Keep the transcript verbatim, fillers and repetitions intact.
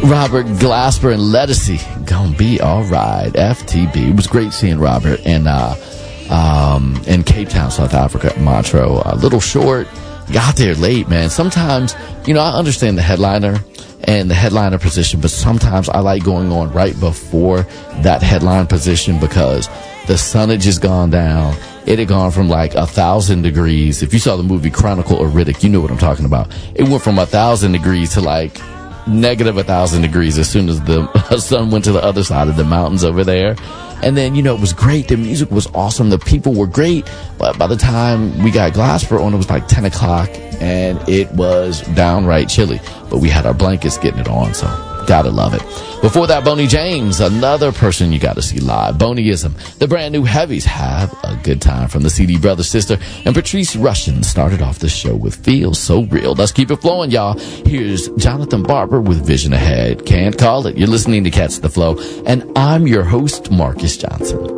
Robert Glasper and Lettucey, gonna be all right. F T B. It was great seeing Robert in uh, um, in Cape Town, South Africa, Montreux. A little short. Got there late, man. Sometimes, you know, I understand the headliner and the headliner position, but sometimes I like going on right before that headline position because the sun had just gone down. It had gone from like a thousand degrees. If you saw the movie Chronicle or Riddick, you know what I'm talking about. It went from a thousand degrees to like negative a thousand degrees as soon as the sun went to the other side of the mountains over there. And then, you know, it was great. The music was awesome. The people were great. But by the time we got Glasper on, it was like ten o'clock and it was downright chilly. But we had our blankets getting it on, so gotta love it. Before that, Boney James, another person you gotta see live. Boneyism, the brand new Heavies, Have a Good Time from the C D Brother Sister. And Patrice Rushen started off the show with Feel So Real. Let's keep it flowing, y'all. Here's Jonathan Barber with Vision Ahead. Can't call it. You're listening to Catch the Flow. And I'm your host, Marcus Johnson.